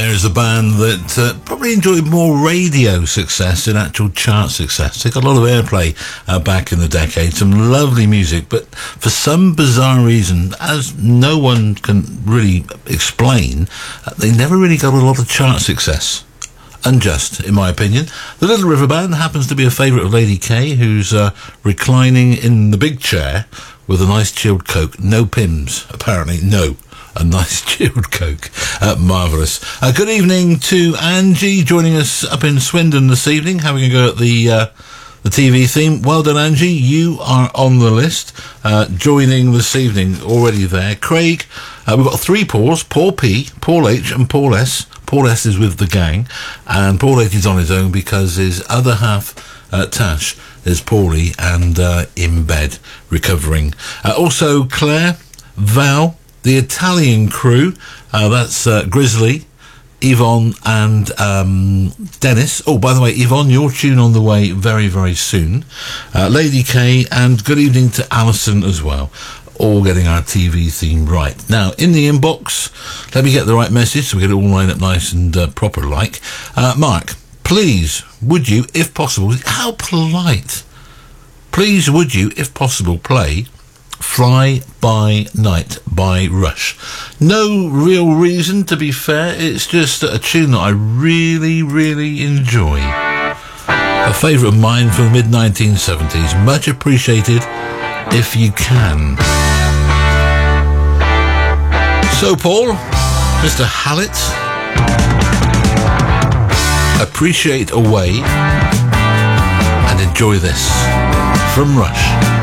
There's a band that probably enjoyed more radio success than actual chart success. They got a lot of airplay back in the decade, some lovely music, but for some bizarre reason, as no one can really explain, they never really got a lot of chart success. Unjust, in my opinion. The Little River Band happens to be a favourite of Lady K, who's reclining in the big chair with a nice chilled Coke. No Pims, apparently. No. A nice chilled Coke. Marvellous. Good evening to Angie, joining us up in Swindon this evening, having a go at the TV theme. Well done, Angie. You are on the list. Joining this evening, already there. Craig, we've got three Pauls, Paul P, Paul H and Paul S. Paul S is with the gang, and Paul H is on his own because his other half, Tash, is poorly and in bed, recovering. Also, Claire, Val, the Italian crew, that's Grizzly, Yvonne and Dennis. Oh, by the way, Yvonne, your tune on the way very, very soon. Lady K, and good evening to Alison as well. All getting our TV theme right. Now, in the inbox, let me get the right message so we get it all lined up nice and proper like. Mark, please, would you, if possible, how polite, please would you, if possible, play Fly By Night by Rush. No real reason, to be fair, it's just a tune that I really, really enjoy. A favourite of mine from the mid-1970s. Much appreciated if you can. So, Paul, Mr. Hallett, appreciate away and enjoy this from Rush.